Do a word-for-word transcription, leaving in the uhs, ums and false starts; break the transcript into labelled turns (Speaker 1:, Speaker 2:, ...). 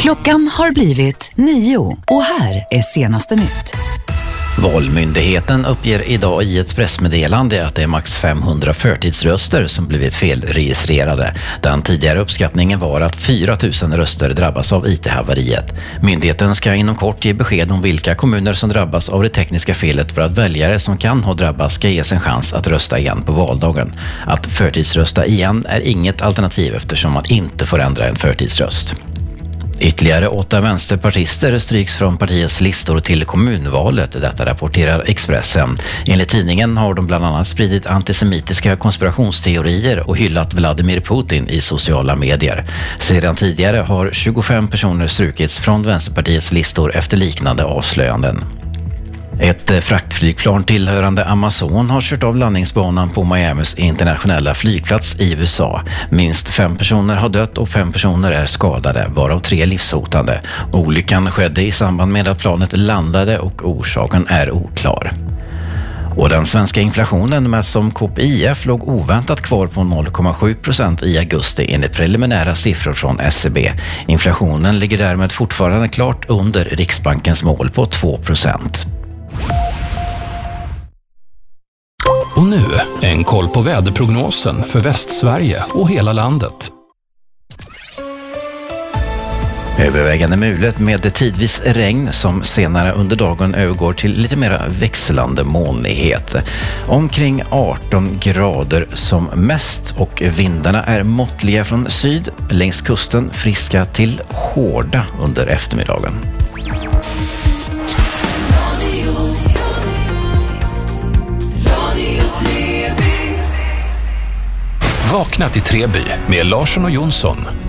Speaker 1: Klockan har blivit nio och här är senaste nytt.
Speaker 2: Valmyndigheten uppger idag i ett pressmeddelande att det är max femhundra förtidsröster som blivit felregistrerade. Den tidigare uppskattningen var att fyra tusen röster drabbas av I T-haveriet. Myndigheten ska inom kort ge besked om vilka kommuner som drabbas av det tekniska felet för att väljare som kan ha drabbats ska ges en chans att rösta igen på valdagen. Att förtidsrösta igen är inget alternativ eftersom man inte får ändra en förtidsröst. Ytterligare åtta vänsterpartister stryks från partiets listor till kommunvalet, detta rapporterar Expressen. Enligt tidningen har de bland annat spridit antisemitiska konspirationsteorier och hyllat Vladimir Putin i sociala medier. Sedan tidigare har tjugofem personer strukits från Vänsterpartiets listor efter liknande avslöjanden. Ett fraktflygplan tillhörande Amazon har kört av landningsbanan på Miamis internationella flygplats i U S A. Minst fem personer har dött och fem personer är skadade, varav tre livshotande. Olyckan skedde i samband med att planet landade och orsaken är oklar. Och den svenska inflationen med som K P I F låg oväntat kvar på noll komma sju procent i augusti enligt preliminära siffror från S C B. Inflationen ligger därmed fortfarande klart under Riksbankens mål på två procent.
Speaker 3: Och nu en koll på väderprognosen för Västsverige och hela landet.
Speaker 2: Övervägande mulet med tidvis regn som senare under dagen övergår till lite mer växlande molnighet. Omkring arton grader som mest och vindarna är måttliga från syd, längs kusten friska till hårda under eftermiddagen.
Speaker 3: Vakna till Treby med Larsson och Jonsson.